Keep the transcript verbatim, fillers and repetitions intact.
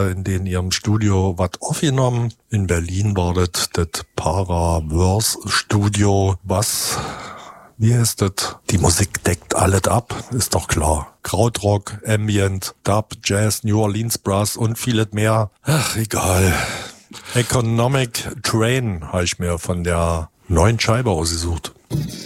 in den ihrem Studio was aufgenommen. In Berlin war das das Paraverse Studio. Was, wie heißt das? Die Musik deckt alles ab, ist doch klar. Krautrock, Ambient, Dub, Jazz, New Orleans Brass und vieles mehr. Ach, egal. Economic Train habe ich mir von der neuen Scheibe ausgesucht.